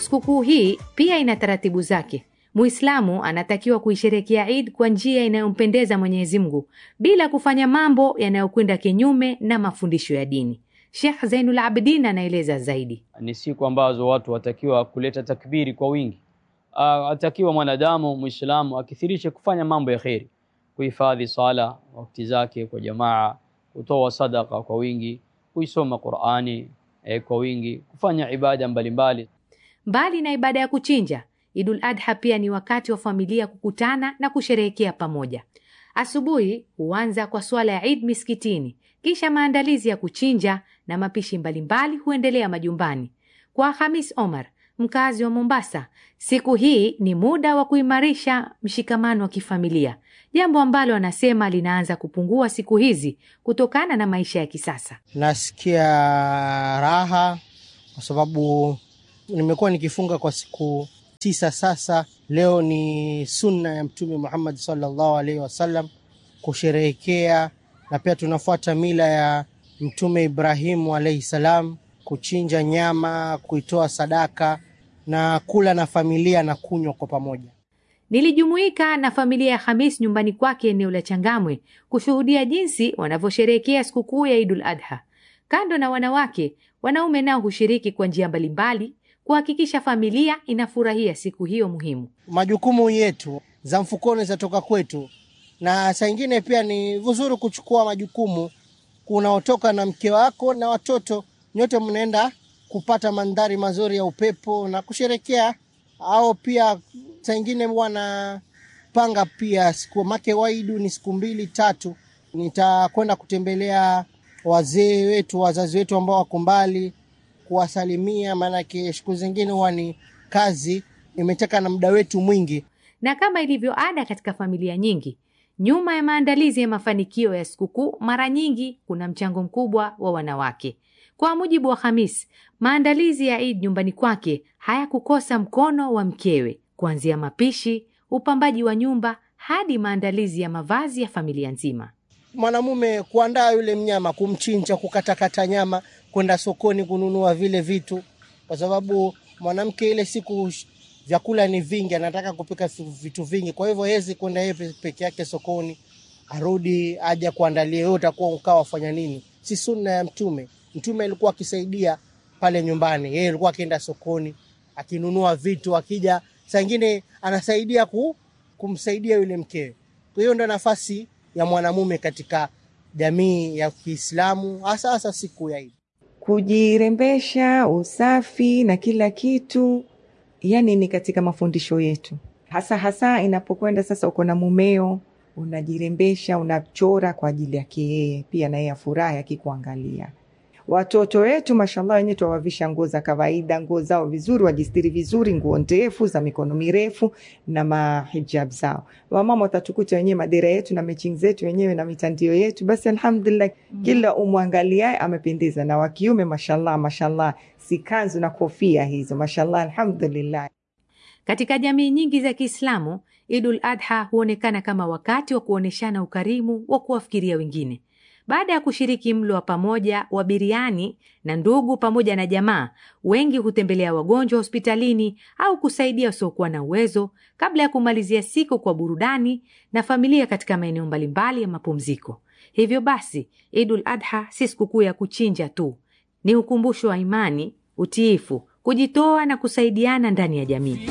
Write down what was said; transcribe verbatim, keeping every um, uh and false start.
Sikukuu hii pia ina taratibu zake. Muislamu anatakiwa kuisherehekea Eid kwa njia inayompendeza Mwenyezi Mungu bila kufanya mambo yanayokwenda kinyume na mafundisho ya dini. Sheikh Zainul Abidin anaeleza zaidi. Ni siku ambazo watu watakiwa kuleta takbiri kwa wingi. Atakiwa mwanadamu Muislamu akithirishe kufanya mambo ya khairi, kuhifadhi sala wakati zake kwa jamaa, kutoa sadaka kwa wingi, kuisoma Qur'ani eh, kwa wingi, kufanya ibada mbalimbali. Mbali na ibada ya kuchinja, Idul Adha pia ni wakati wa familia kukutana na kusherehekea pamoja. Asubuhi huanza kwa swala ya Eid miskitini, kisha maandalizi ya kuchinja na mapishi mbalimbali huendelea majumbani. Kwa Hamis Omar, mkazi wa Mombasa, siku hii ni muda wa kuimarisha mshikamano wa kifamilia, jambo ambalo anasema linaanza kupungua siku hizi kutokana na maisha ya kisasa. Nasikia raha kwa sababu nimekuwa nikifunga kwa siku tisa sasa. Leo ni sunna ya Mtume Muhammad sallallahu alaihi wasallam kusherehekea, na pia tunafuata mila ya Mtume Ibrahim alayhi salam, kuchinja nyama, kuitoa sadaka na kula na familia na kunywa kwa pamoja. Nilijumuika na familia ya Hamis nyumbani kwake eneo la Changamwe kushuhudia jinsi wanavyosherehekea sikukuu ya Idul Adha. Kando na wanawake, wanaume nao hushiriki kwa njia mbalimbali kuhakikisha familia inafurahia siku hiyo muhimu. Majukumu yetu za mfukoni zatoka kwetu, na saa nyingine pia ni vizuri kuchukua majukumu kunaotoka na mke wako na watoto, nyote mnaenda kupata mandhari mazuri ya upepo na kusherehekea. Au pia saa nyingine wana panga pia siku make waidu ni siku mbili tatu, nitakwenda kutembelea wazee wetu, wazazi wetu ambao wako mbali, kuwasalimia, maana siku zingine huwa ni kazi imeteka na muda wetu mwingi. Na kama ilivyo ada katika familia nyingi, nyuma ya maandalizi ya mafanikio ya sikukuu mara nyingi kuna mchango mkubwa wa wanawake. Kwa mujibu wa Hamis, maandalizi ya Eid nyumbani kwake hayakukosa mkono wa mkewe, kuanzia mapishi, upambaji wa nyumba hadi maandalizi ya mavazi ya familia nzima. Mwanamume kuandaa yule mnyama, kumchinja, kukatakata nyama, kwenda sokoni kununua vile vitu, kwa sababu mwanamke ile siku vyakula ni vingi, anataka kupika vitu vingi. Kwa hivyo hezi kwenda yeye peke yake sokoni, arudi aje kuandalia. Wewe utakuwa ukao wafanya nini? Si sunna ya Mtume. Mtume alikuwa akisaidia pale nyumbani. Yeye alikuwa akienda sokoni, akinunua vitu, akija saa nyingine anasaidia ku, kumsaidia yule mkewe. Kwa hiyo ndo nafasi ya mwanamume katika jamii ya Kiislamu, hasa hasa siku ya Eid. Kujirembesha, usafi na kila kitu, yani ni katika mafundisho yetu. Hasa hasa inapokwenda sasa uko na mumeo, unajirembesha, unachora kwa ajili yake yeye, pia na yeye afurahi akikuangalia. Watoto wetu mashallah wenyewe tuwavisha nguo za kawaida, nguo zao vizuri, wajistiri vizuri, nguo ndefu za mikono mirefu na mahijab zao. Wamama watatukuta wenyewe madera yetu na matching zetu wenyewe na mitandio yetu, basi alhamdulillah mm. Kila umwangalia amependeza. Na wakiume mashallah mashallah si kanzu na kofia hizo, mashallah alhamdulillah. Katika jamii nyingi za Kiislamu, Idul Adha huonekana kama wakati wa kuoneshana ukarimu, wa kuwafikiria wengine. Baada ya kushiriki mlo wa pamoja wa biriani na ndugu pamoja na jamaa, wengi hutembelea wagonjwa hospitalini au kusaidia wasiokuwa na uwezo kabla ya kumalizia siku kwa burudani na familia katika maeneo mbalimbali ya mapumziko. Hivyo basi, Idul Adha si sikukuu ya kuchinja tu, ni ukumbusho wa imani, utiifu, kujitoa na kusaidiana ndani ya jamii.